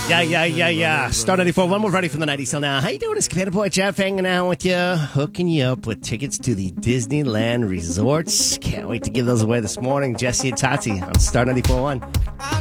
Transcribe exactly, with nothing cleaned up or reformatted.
Yeah, yeah, yeah, yeah. Star ninety-four one, we're ready for the nineties till now. How you doing? It's Commander Boy Jeff hanging out with you, hooking you up with tickets to the Disneyland resorts. Can't wait to give those away this morning. Jesse and Tati on Star ninety-four one.